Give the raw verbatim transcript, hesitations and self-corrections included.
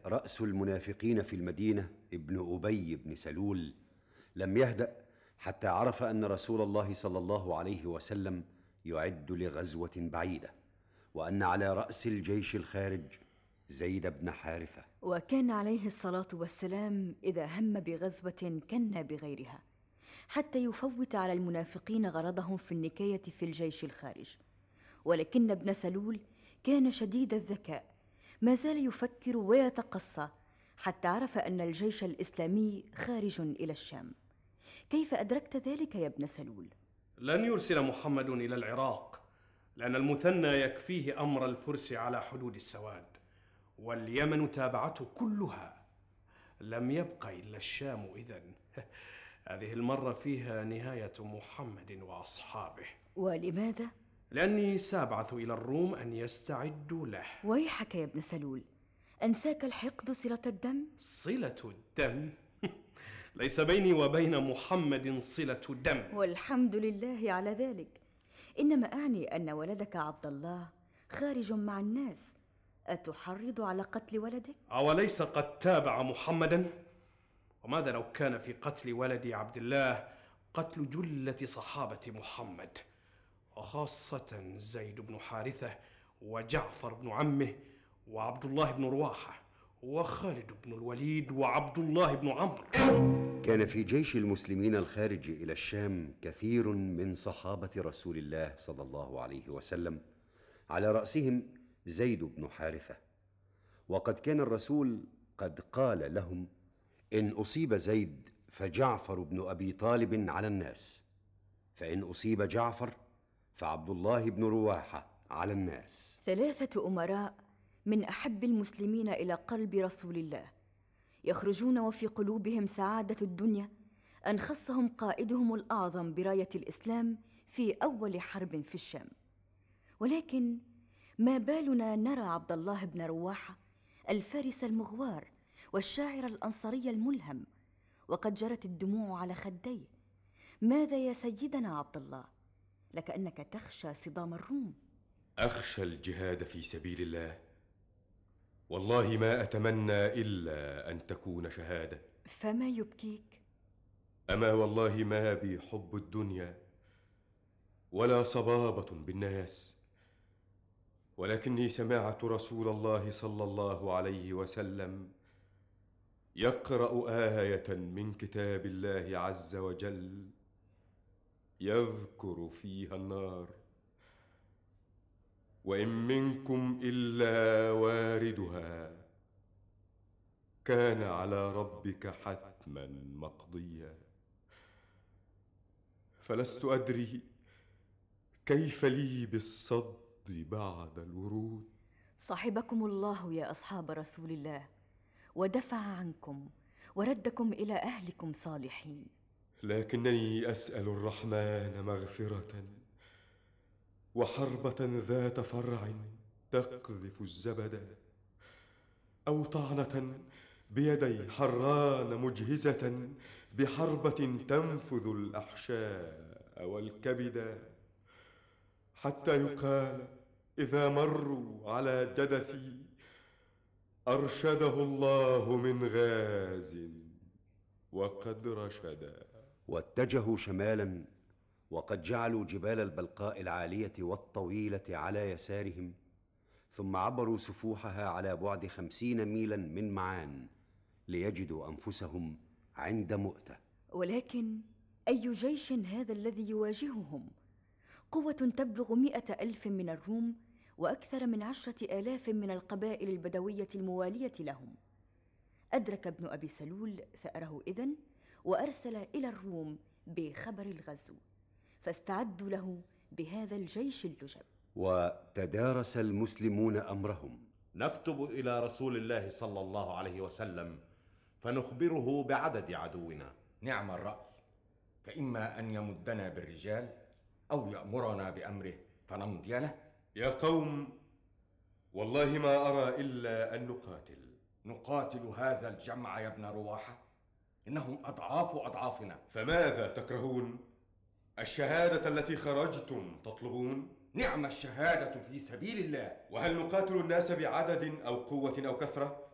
رأس المنافقين في المدينة ابن أبي بن سلول لم يهدأ حتى عرف أن رسول الله صلى الله عليه وسلم يعد لغزوة بعيدة، وأن على رأس الجيش الخارج زيد بن حارثة. وكان عليه الصلاة والسلام إذا هم بغزوة كنا بغيرها حتى يفوت على المنافقين غرضهم في النكاية في الجيش الخارج. ولكن ابن سلول كان شديد الذكاء، ما زال يفكر ويتقصى حتى عرف أن الجيش الإسلامي خارج إلى الشام. كيف أدركت ذلك يا ابن سلول؟ لن يرسل محمد إلى العراق، لأن المثنى يكفيه أمر الفرس على حدود السواد، واليمن تابعته كلها، لم يبق إلا الشام. إذن هذه المرة فيها نهاية محمد وأصحابه. ولماذا؟ لأني سأبعث إلى الروم أن يستعدوا له. ويحك يا ابن سلول، أنساك الحقد صلة الدم؟ صلة الدم؟ ليس بيني وبين محمد صلة دم. والحمد لله على ذلك. إنما أعني أن ولدك عبد الله خارج مع الناس، أتحرض على قتل ولدك؟ أوليس قد تابع محمدا؟ وماذا لو كان في قتل ولدي عبد الله قتل جلة صحابة محمد، وخاصة زيد بن حارثة وجعفر بن عمه وعبد الله بن رواحة وخالد بن الوليد وعبد الله بن عمرو. كان في جيش المسلمين الخارج إلى الشام كثير من صحابة رسول الله صلى الله عليه وسلم، على رأسهم زيد بن حارثة. وقد كان الرسول قد قال لهم: إن أصيب زيد فجعفر بن أبي طالب على الناس، فإن أصيب جعفر فعبد الله بن رواحة على الناس. ثلاثة أمراء من أحب المسلمين إلى قلب رسول الله، يخرجون وفي قلوبهم سعادة الدنيا، أن خصهم قائدهم الأعظم براية الإسلام في أول حرب في الشام. ولكن ما بالنا نرى عبد الله بن رواحة الفارس المغوار والشاعر الأنصاري الملهم وقد جرت الدموع على خديه؟ ماذا يا سيدنا عبد الله؟ لكأنك تخشى صدام الروم. أخشى الجهاد في سبيل الله، والله ما أتمنى إلا أن تكون شهادة. فما يبكيك؟ أما والله ما بي حب الدنيا ولا صبابة بالناس، ولكني سمعت رسول الله صلى الله عليه وسلم يقرأ آية من كتاب الله عز وجل يذكر فيها النار: وإن منكم إلا واردها كان على ربك حتما مقضيا. فلست أدري كيف لي بالصد بعد الورود. صاحبكم الله يا أصحاب رسول الله، ودفع عنكم وردكم إلى أهلكم صالحين. لكنني أسأل الرحمن مغفرة وحربة ذات فرع تقذف الزبد، أو طعنة بيدي حران مجهزة بحربة تنفذ الأحشاء والكبد، حتى يقال إذا مروا على جدثي: أرشده الله من غاز وقد رشدا. واتجهوا شمالا، وقد جعلوا جبال البلقاء العالية والطويلة على يسارهم، ثم عبروا سفوحها على بعد خمسين ميلا من معان ليجدوا أنفسهم عند مؤتة. ولكن أي جيش هذا الذي يواجههم؟ قوة تبلغ مئة ألف من الروم وأكثر من عشرة آلاف من القبائل البدوية الموالية لهم. أدرك ابن أبي سلول ثأره إذن، وأرسل إلى الروم بخبر الغزو، فاستعدوا له بهذا الجيش اللجب. وتدارس المسلمون أمرهم. نكتب إلى رسول الله صلى الله عليه وسلم فنخبره بعدد عدونا. نعم الرأي، فإما أن يمدنا بالرجال أو يأمرنا بأمره فنمضي له. يا قوم، والله ما أرى إلا أن نقاتل. نقاتل هذا الجمع يا ابن رواحة، إنهم أضعاف أضعافنا. فماذا تكرهون؟ الشهادة التي خرجتم تطلبون؟ نعم الشهادة في سبيل الله. وهل نقاتل الناس بعدد أو قوة أو كثرة؟